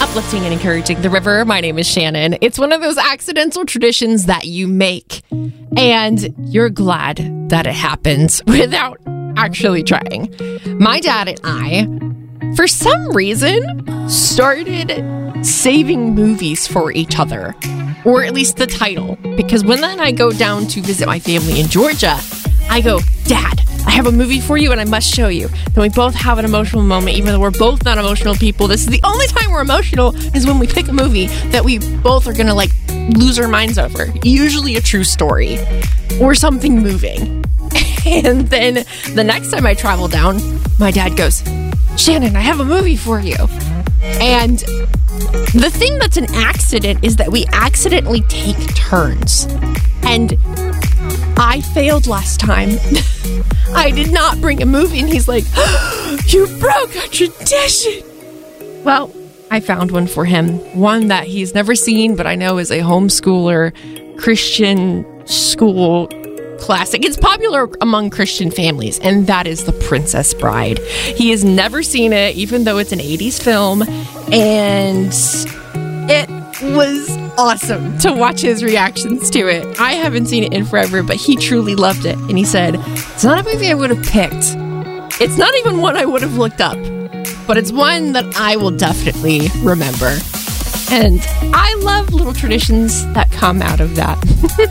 uplifting and encouraging the river. My name is Shannon. It's one of those accidental traditions that you make, and you're glad that it happens without actually trying. My dad and I, for some reason, started saving movies for each other, or at least the title, because when then I go down to visit my family in Georgia, I go, Dad, I have a movie for you and I must show you. Then we both have an emotional moment, even though we're both not emotional people. This is the only time we're emotional is when we pick a movie that we both are going to like lose our minds over. Usually a true story or something moving. And then the next time I travel down, my dad goes, Shannon, I have a movie for you. And the thing that's an accident is that we accidentally take turns. And I failed last time. I did not bring a movie, and he's like, you broke a tradition. Well, I found one for him. One that he's never seen, but I know is a homeschooler, Christian school classic. It's popular among Christian families, and that is The Princess Bride. He has never seen it, even though it's an 80s film, and it was awesome to watch his reactions to it. I haven't seen it in forever, but he truly loved it, and he said, it's not a movie I would have picked. It's not even one I would have looked up, but it's one that I will definitely remember. And I love little traditions that come out of that.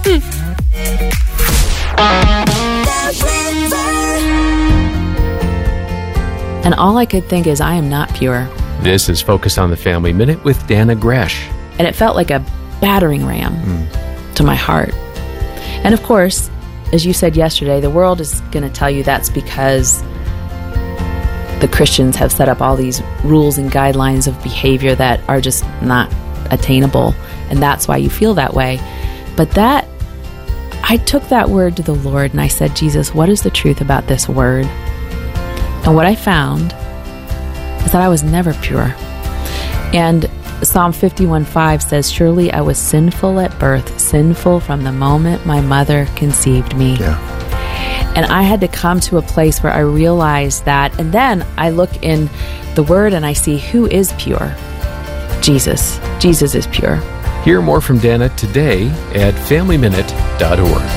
And all I could think is, I am not pure. This is Focus on the Family Minute with Dana Gresh. And it felt like a battering ram to my heart. And of course, as you said yesterday, the world is going to tell you that's because the Christians have set up all these rules and guidelines of behavior that are just not attainable. And that's why you feel that way. But I took that word to the Lord and I said, Jesus, what is the truth about this word? And what I found is that I was never pure. And Psalm 51:5 says, surely I was sinful at birth, sinful from the moment my mother conceived me. Yeah. And I had to come to a place where I realized that, and then I look in the Word and I see who is pure. Jesus. Jesus is pure. Hear more from Dana today at FamilyMinute.org.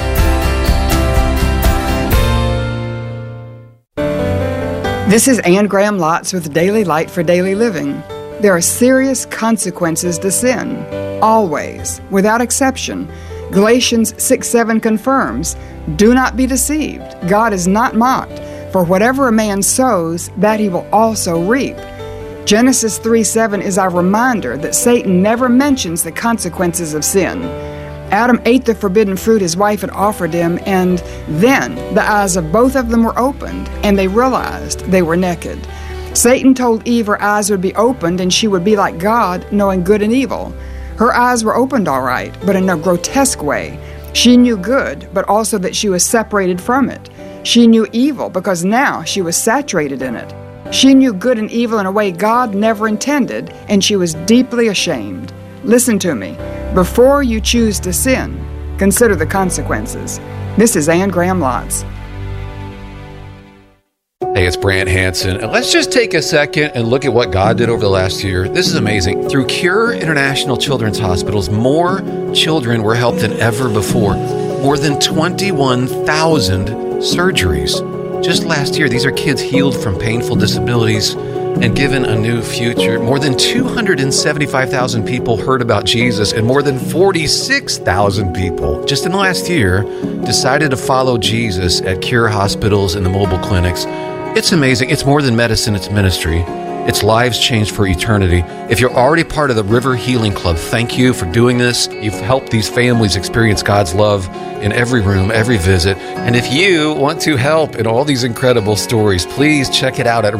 This is Anne Graham Lotz with Daily Light for Daily Living. There are serious consequences to sin, always, without exception. Galatians 6:7 confirms, do not be deceived. God is not mocked. For whatever a man sows, that he will also reap. Genesis 3:7 is our reminder that Satan never mentions the consequences of sin. Adam ate the forbidden fruit his wife had offered him, and then the eyes of both of them were opened, and they realized they were naked. Satan told Eve her eyes would be opened and she would be like God, knowing good and evil. Her eyes were opened all right, but in a grotesque way. She knew good, but also that she was separated from it. She knew evil because now she was saturated in it. She knew good and evil in a way God never intended, and she was deeply ashamed. Listen to me. Before you choose to sin, consider the consequences. This is Anne Graham Lotz. Hey, it's Brant Hansen, and let's just take a second and look at what God did over the last year. This is amazing. Through Cure International Children's Hospitals, more children were helped than ever before. More than 21,000 surgeries. Just last year, these are kids healed from painful disabilities and given a new future. More than 275,000 people heard about Jesus, and more than 46,000 people just in the last year decided to follow Jesus at Cure Hospitals and the mobile clinics. It's amazing. It's more than medicine, it's ministry. It's lives changed for eternity. If you're already part of the River Healing Club, thank you for doing this. You've helped these families experience God's love in every room, every visit. And if you want to help in all these incredible stories, please check it out at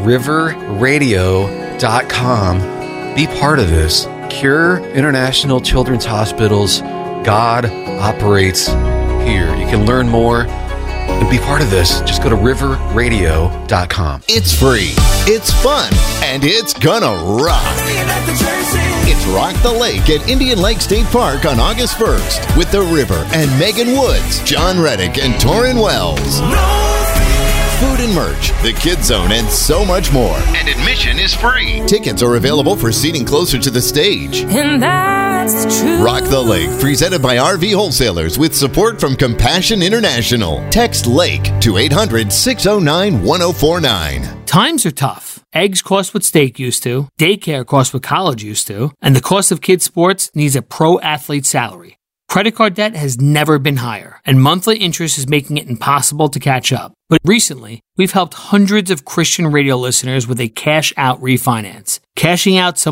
riverradio.com. Be part of this. Cure International Children's Hospitals. God operates here. You can learn more and be part of this. Just go to riverradio.com. It's free, it's fun, and it's gonna rock. It's Rock the Lake at Indian Lake State Park on August 1st with The River and Megan Woods, John Reddick, and Torrin Wells. food and merch, the Kids Zone, and so much more. And admission is free. Tickets are available for seating closer to the stage. And that's the truth. Rock the Lake, presented by RV Wholesalers with support from Compassion International. Text LAKE to 800-609-1049. Times are tough. Eggs cost what steak used to, daycare costs what college used to, and the cost of kids' sports needs a pro athlete salary. Credit card debt has never been higher, and monthly interest is making it impossible to catch up. But recently, we've helped hundreds of Christian radio listeners with a cash-out refinance. Cashing out some